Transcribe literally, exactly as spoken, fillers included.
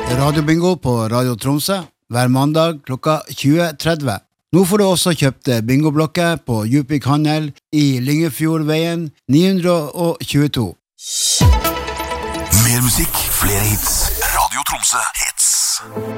Radiobingo på Radio Tromsø hver mandag klokka tjue tretti. Nå får du også kjøpt bingoblokker på Djupvik Handel i Lyngefjordveien ni tjueto. Mer musikk, flere hits. Radio Tromsø hits.